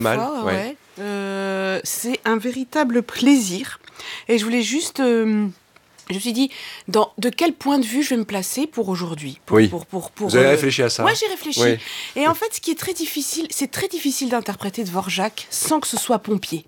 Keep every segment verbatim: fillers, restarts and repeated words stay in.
Mal, fois, ouais. ouais. Euh, c'est un véritable plaisir. Et je voulais juste... euh, je me suis dit, dans, de quel point de vue je vais me placer pour aujourd'hui pour, Oui. pour, pour, pour, Vous avez euh, réfléchi à ça? Ouais, j'ai réfléchi. Oui. Et en fait, ce qui est très difficile, c'est très difficile d'interpréter Dvorak sans que ce soit pompier.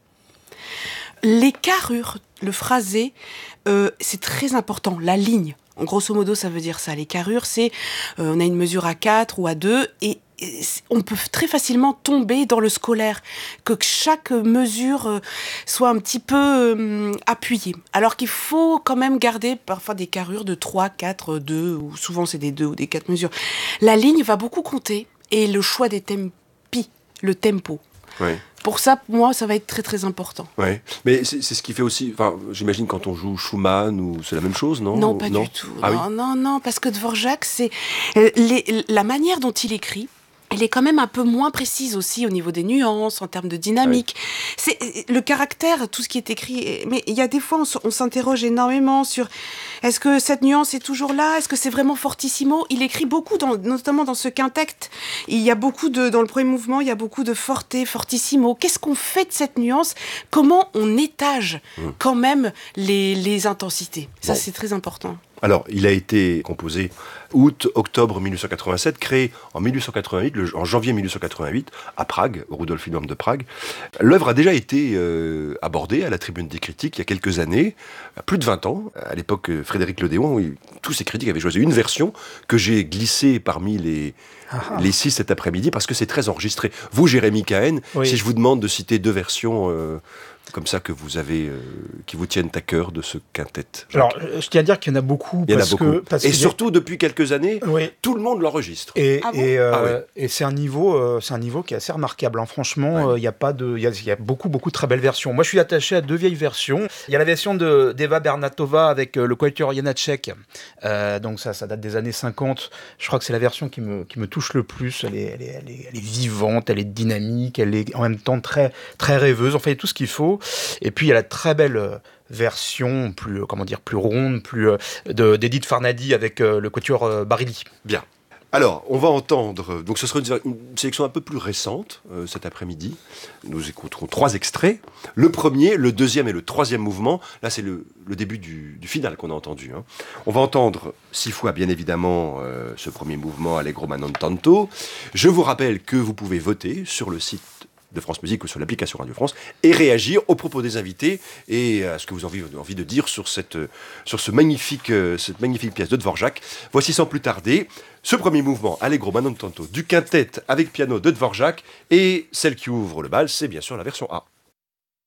Les carrures, le phrasé, euh, c'est très important. La ligne, en grosso modo, ça veut dire ça. Les carrures, c'est euh, on a une mesure à quatre ou à deux et, et on peut très facilement tomber dans le scolaire, que chaque mesure euh, soit un petit peu euh, appuyée. Alors qu'il faut quand même garder parfois des carrures de trois, quatre, deux, ou souvent c'est des deux ou des quatre mesures. La ligne va beaucoup compter et le choix des tempi, le tempo. Oui. Pour ça, pour moi, ça va être très très important. Ouais. Mais c'est, c'est ce qui fait aussi. Enfin, j'imagine quand on joue Schumann ou c'est la même chose, non? Non, pas non du tout. Ah, non, oui. non, non, parce que Dvorak, c'est euh, les, la manière dont il écrit. Elle est quand même un peu moins précise aussi au niveau des nuances, en termes de dynamique. Oui. C'est le caractère, tout ce qui est écrit. Mais il y a des fois, on s'interroge énormément sur est-ce que cette nuance est toujours là? Est-ce que c'est vraiment fortissimo? Il écrit beaucoup, dans, notamment dans ce quintet. Il y a beaucoup de, dans le premier mouvement, il y a beaucoup de forte, fortissimo. Qu'est-ce qu'on fait de cette nuance? Comment on étage mmh. quand même les, les intensités? Ça, bon. C'est très important. Alors, il a été composé août-octobre mille huit cent quatre-vingt-sept, créé en mille huit cent quatre-vingt-huit, le, en janvier mille huit cent quatre-vingt-huit, à Prague, au Rudolfinum de Prague. L'œuvre a déjà été euh, abordée à la Tribune des critiques il y a quelques années, plus de vingt ans. À l'époque, Frédéric Lodéon, oui, tous ces critiques avaient choisi une version que j'ai glissée parmi les, ah. les six cet après-midi, parce que c'est très enregistré. Vous, Jérémy Cahen, oui. si je vous demande de citer deux versions... Euh, comme ça que vous avez, euh, qui vous tiennent à cœur de ce quintet. Alors, je tiens à dire qu'il y en a beaucoup. Il y en parce a beaucoup. Que, parce et que surtout, depuis quelques années, oui. tout le monde l'enregistre. Et, ah bon et, euh, ah oui. et c'est un niveau, euh, c'est un niveau qui est assez remarquable. Hein. Franchement, il ouais. euh, y a pas de, il y a, y a beaucoup, beaucoup de très belles versions. Moi, je suis attaché à deux vieilles versions. Il y a la version de d'Eva Bernatova avec euh, le quatuor Janacek. Euh, donc ça, ça date des années cinquante. Je crois que c'est la version qui me, qui me touche le plus. Elle est, elle est, elle est, elle est vivante, elle est dynamique, elle est en même temps très, très rêveuse. Enfin, il y a tout ce qu'il faut. Et puis il y a la très belle euh, version, plus, euh, comment dire, plus ronde, plus euh, de, d'Edith Farnadi avec euh, le quatuor euh, Barilli. Bien. Alors, on va entendre, donc ce sera une, une sélection un peu plus récente euh, cet après-midi. Nous écouterons trois extraits. Le premier, le deuxième et le troisième mouvement. Là, c'est le, le début du, du final qu'on a entendu. Hein. On va entendre six fois, bien évidemment, euh, ce premier mouvement, Allegro ma non tanto. Je vous rappelle que vous pouvez voter sur le site de France Musique ou sur l'application Radio France et réagir aux propos des invités et à ce que vous avez envie de dire sur cette, sur ce magnifique, cette magnifique pièce de Dvorak. Voici sans plus tarder ce premier mouvement, Allegro ma non tanto, du quintet avec piano de Dvorak, et celle qui ouvre le bal, c'est bien sûr la version A.